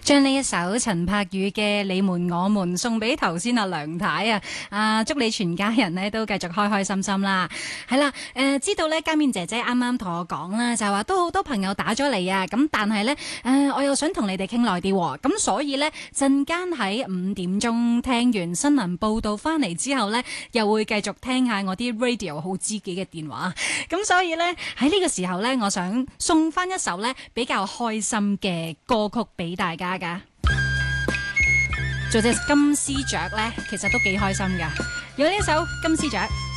將呢一首陳柏宇嘅《你們我們》送俾頭先阿梁太祝你全家人呢都繼續開開心心啦。係啦，知道呢家面姐姐啱啱同我講啦，就係話都好多朋友打咗嚟啊，咁但係呢，我又想同你哋傾耐啲喎，咁所以呢，陣間喺5點鐘聽完新聞報道翻嚟之後呢，又會繼續聽下我啲 radio 好知己嘅電話，咁所以呢，喺呢個時候呢，我想送翻一首呢比較開心嘅歌曲俾大家噶，做隻金絲雀呢，其實都幾開心噶，有呢首金絲雀。